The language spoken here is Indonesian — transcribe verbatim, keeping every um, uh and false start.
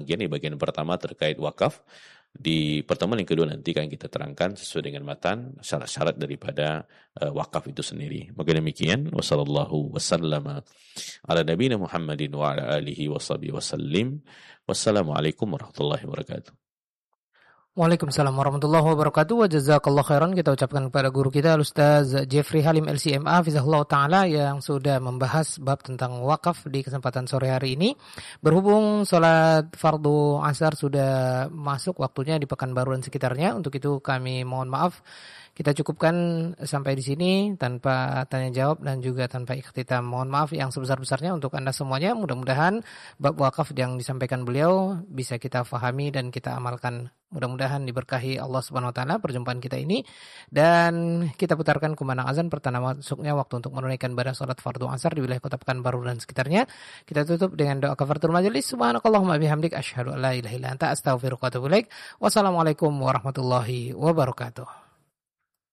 bagian. Ini bagian pertama terkait wakaf. Di pertemuan yang kedua nanti akan kita terangkan sesuai dengan matan syarat-syarat daripada uh, wakaf itu sendiri. Maka demikian, wassallallahu wasallama ala nabiyina Muhammadin wa ala alihi washabihi wasallim. Wassalamualaikum warahmatullahi wabarakatuh. Waalaikumsalam warahmatullahi wabarakatuh. Wa jazakallahu khairan kita ucapkan kepada guru kita Ustaz Jeffrey Halim L C M A hafizahullah taala yang sudah membahas bab tentang wakaf di kesempatan sore hari ini. Berhubung salat fardu asar sudah masuk waktunya di Pekanbaru dan sekitarnya, untuk itu kami mohon maaf. Kita cukupkan sampai di sini tanpa tanya jawab dan juga tanpa ikhtitam. Mohon maaf yang sebesar-besarnya untuk Anda semuanya. Mudah-mudahan bab wakaf yang disampaikan beliau bisa kita fahami dan kita amalkan. Mudah-mudahan diberkahi Allah Subhanahu wa taala perjumpaan kita ini, dan kita putarkan kumandang azan pertanda masuknya waktu untuk menunaikan ibadah salat fardu asar di wilayah Kota Pekanbaru dan sekitarnya. Kita tutup dengan doa kafaratul majelis. Subhanakallahumma bihamdik asyhadu an la ilaha illa anta astaghfiruka wa atubu ilaik. Wassalamualaikum warahmatullahi wabarakatuh.